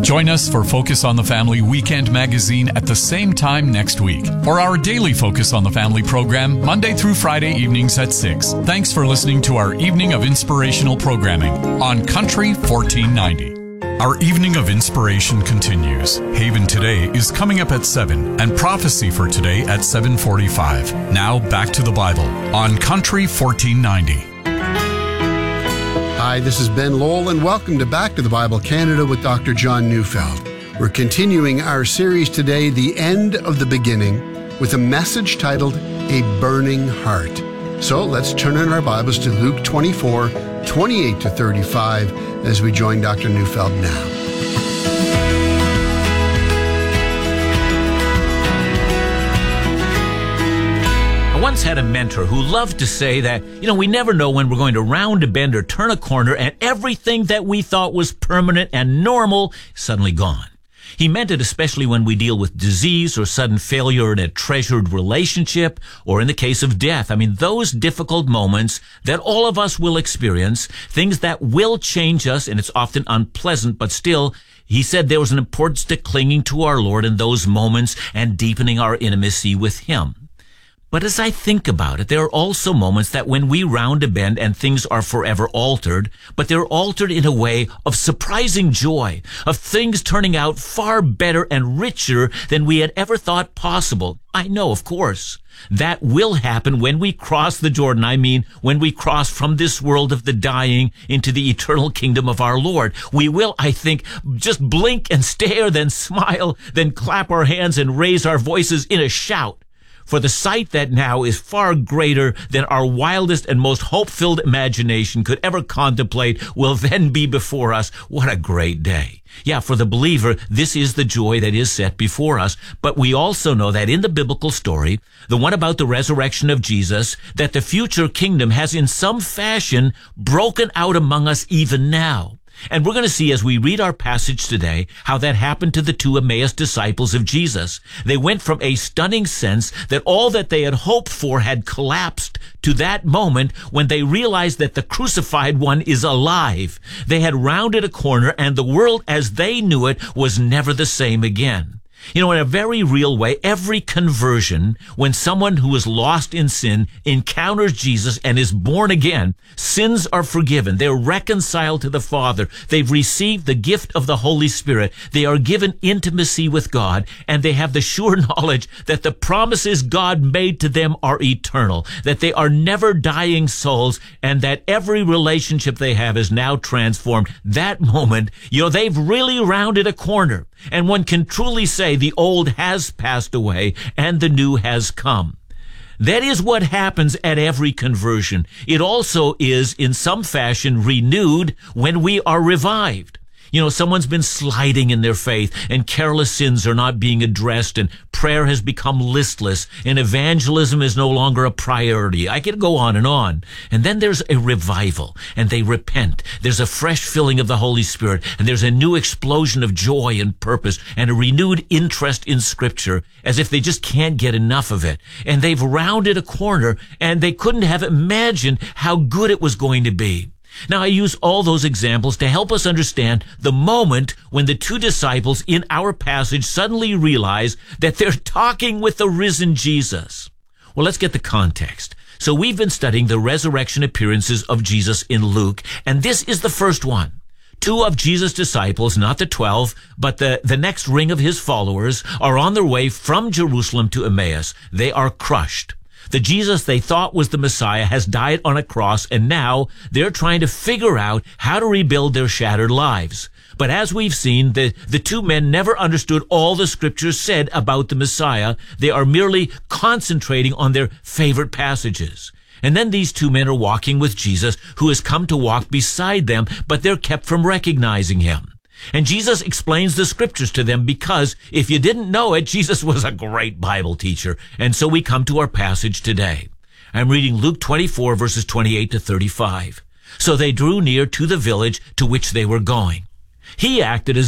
Join us for Focus on the Family Weekend Magazine at the same time next week, or our daily Focus on the Family program Monday through Friday evenings at 6. Thanks for listening to our Evening of Inspirational programming on Country 1490. Our Evening of Inspiration continues. Haven Today is coming up at 7 and Prophecy for Today at 7:45. Now back to the Bible on Country 1490. Hi, this is Ben Lowell, and welcome to Back to the Bible Canada with Dr. John Neufeld. We're continuing our series today, The End of the Beginning, with a message titled, A Burning Heart. So let's turn in our Bibles to Luke 24, 28 to 35, as we join Dr. Neufeld now. I once had a mentor who loved to say that, we never know when we're going to round a bend or turn a corner and everything that we thought was permanent and normal is suddenly gone. He meant it especially when we deal with disease or sudden failure in a treasured relationship or in the case of death. Those difficult moments that all of us will experience, things that will change us, and it's often unpleasant, but still, he said there was an importance to clinging to our Lord in those moments and deepening our intimacy with Him. But as I think about it, there are also moments that when we round a bend and things are forever altered, but they're altered in a way of surprising joy, of things turning out far better and richer than we had ever thought possible. I know, of course, that will happen when we cross the Jordan. When we cross from this world of the dying into the eternal kingdom of our Lord. We will, I think, just blink and stare, then smile, then clap our hands and raise our voices in a shout. For the sight that now is far greater than our wildest and most hope-filled imagination could ever contemplate will then be before us. What a great day. Yeah, for the believer, this is the joy that is set before us. But we also know that in the biblical story, the one about the resurrection of Jesus, that the future kingdom has in some fashion broken out among us even now. And we're going to see as we read our passage today how that happened to the two Emmaus disciples of Jesus. They went from a stunning sense that all that they had hoped for had collapsed to that moment when they realized that the crucified one is alive. They had rounded a corner and the world as they knew it was never the same again. In a very real way, every conversion, when someone who is lost in sin encounters Jesus and is born again, sins are forgiven. They're reconciled to the Father. They've received the gift of the Holy Spirit. They are given intimacy with God, and they have the sure knowledge that the promises God made to them are eternal, that they are never dying souls, and that every relationship they have is now transformed. That moment, they've really rounded a corner. And one can truly say the old has passed away and the new has come. That is what happens at every conversion. It also is in some fashion renewed when we are revived. Someone's been sliding in their faith and careless sins are not being addressed and prayer has become listless and evangelism is no longer a priority. I could go on. And then there's a revival and they repent. There's a fresh filling of the Holy Spirit and there's a new explosion of joy and purpose and a renewed interest in Scripture as if they just can't get enough of it. And they've rounded a corner and they couldn't have imagined how good it was going to be. Now, I use all those examples to help us understand the moment when the two disciples in our passage suddenly realize that they're talking with the risen Jesus. Well, let's get the context. So we've been studying the resurrection appearances of Jesus in Luke, and this is the first one. Two of Jesus' disciples, not the 12, but the next ring of his followers, are on their way from Jerusalem to Emmaus. They are crushed. The Jesus they thought was the Messiah has died on a cross, and now they're trying to figure out how to rebuild their shattered lives. But as we've seen, the two men never understood all the Scriptures said about the Messiah. They are merely concentrating on their favorite passages. And then these two men are walking with Jesus, who has come to walk beside them, but they're kept from recognizing him. And Jesus explains the Scriptures to them because, if you didn't know it, Jesus was a great Bible teacher. And so we come to our passage today. I'm reading Luke 24, verses 28 to 35. So they drew near to the village to which they were going. He acted as